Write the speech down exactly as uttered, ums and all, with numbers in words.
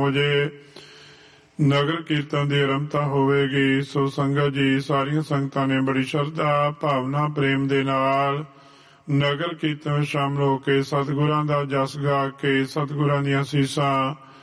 ਵਜੇ ਨਗਰ ਕੀਰਤਨ ਦੀ ਆਰੰਭਤਾ ਹੋਵੇਗੀ। ਸੋ ਸੰਗਤ ਜੀ, ਸਾਰੀਆਂ ਸੰਗਤਾਂ ਨੇ ਬੜੀ ਸ਼ਰਧਾ ਭਾਵਨਾ ਪ੍ਰੇਮ ਦੇ ਨਾਲ ਨਗਰ ਕੀਰਤਨ ਵਿੱਚ ਸ਼ਾਮਲ ਹੋ ਕੇ ਸਤਿਗੁਰਾਂ ਦਾ ਜਸ ਗਾ ਕੇ ਸਤਿਗੁਰਾਂ ਦੀਆਂ ਅਸੀਸਾਂ